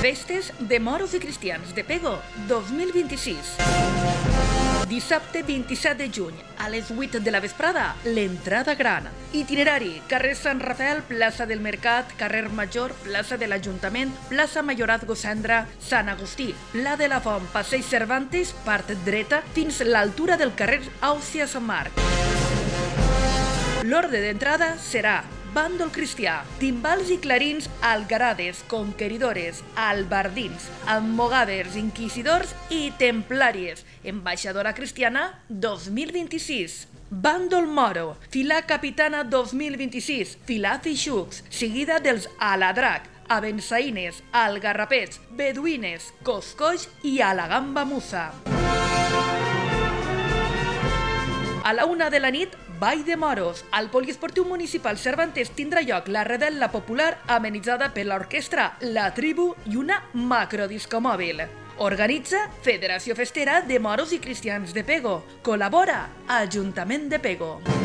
Festes de moros i cristians de Pego 2026. Dissabte 27 de juny, a les 8 de la vesprada, l'entrada gran. Itinerari: carrer Sant Rafael, plaça del Mercat, carrer Major, plaça de l'Ajuntament, plaça Mayorazgo Cendra, Sant Agustí, Pla de la Font, passeig Cervantes, part dreta, fins l'altura del carrer Àusia Sant Marc. L'ordre d'entrada serà bàndol cristià, timbals i clarins, algarades, conqueridores, albardins, almogàvers, inquisidors i templàries. Ambaixadora cristiana 2026. Bàndol moro, filà capitana 2026, filà fixucs, seguida dels aladrac, abençaïnes, algarrapets, beduïnes, coscoix i a la gamba musa. A la 1 de la nit, Ball de Moros. Al Poliesportiu Municipal Cervantes tindrà lloc la redel·la popular amenitzada per l'orquestra La Tribu i una macrodisco mòbil. Organitza Federació Festera de Moros i Cristians de Pego. Col·labora Ajuntament de Pego.